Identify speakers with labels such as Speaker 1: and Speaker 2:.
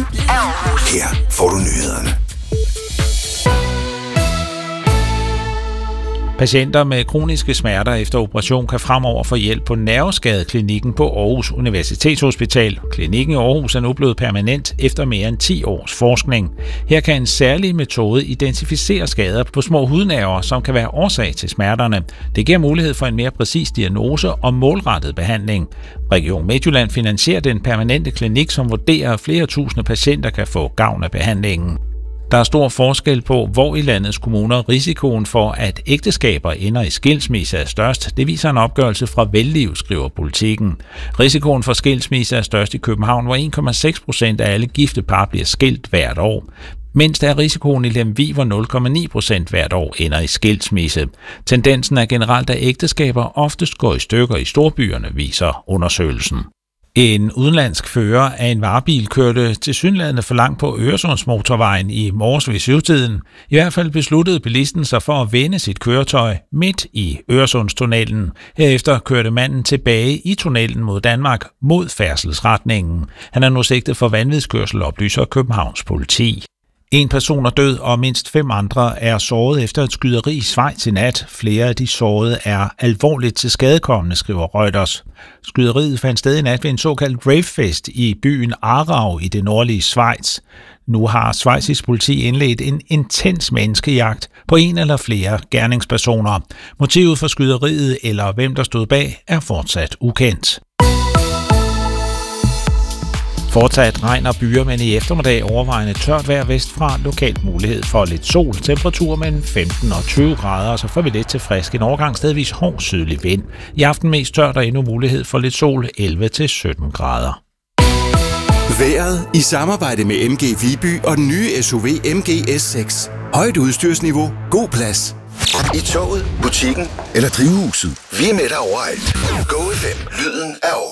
Speaker 1: af Aarhus.
Speaker 2: Her får du nyhederne.
Speaker 3: Patienter med kroniske smerter efter operation kan fremover få hjælp på Nerveskadeklinikken på Aarhus Universitetshospital. Klinikken i Aarhus er nu blevet permanent efter mere end 10 års forskning. Her kan en særlig metode identificere skader på små hudnerver, som kan være årsag til smerterne. Det giver mulighed for en mere præcis diagnose og målrettet behandling. Region Midtjylland finansierer den permanente klinik, som vurderer, at flere tusinde patienter kan få gavn af behandlingen. Der er stor forskel på, hvor i landets kommuner risikoen for, at ægteskaber ender i skilsmisse er størst. Det viser en opgørelse fra Velliv, skriver Politiken. Risikoen for skilsmisse er størst i København, hvor 1,6% af alle gifte par bliver skilt hvert år. Mindst er risikoen i Lemvig, hvor 0,9% hvert år ender i skilsmisse. Tendensen er generelt, at ægteskaber oftest går i stykker i storbyerne, viser undersøgelsen. En udenlandsk fører af en varebil kørte tilsyneladende for langt på Øresundsmotorvejen i morges ved syvtiden. I hvert fald besluttede bilisten sig for at vende sit køretøj midt i Øresundstunnelen. Herefter kørte manden tilbage i tunnelen mod Danmark mod færdselsretningen. Han er nu sigtet for vanvidskørsel, oplyser Københavns politi. En person er død, og mindst 5 andre er såret efter et skyderi i Schweiz i nat. Flere af de sårede er alvorligt til skadekommende, skriver Reuters. Skyderiet fandt sted i nat ved en såkaldt ravefest i byen Aarau i det nordlige Schweiz. Nu har schweizisk politi indledt en intens menneskejagt på en eller flere gerningspersoner. Motivet for skyderiet eller hvem der stod bag er fortsat ukendt. Fortsat regn og byer, men i eftermiddag overvejende tørt vejr vestfra. Lokalt mulighed for lidt sol. Temperatur mellem 15 og 20 grader, og så får vi lidt til frisk. En overgang stedvis hård sydlig vind. I aften mest tørt og endnu mulighed for lidt sol. 11-17 grader.
Speaker 2: Vejret i samarbejde med MG Viby og den nye SUV MG S6. Højt udstyrsniveau. God plads.
Speaker 1: I toget, butikken eller drivhuset. Vi er med dig overalt. Go FM, lyden af Aarhus.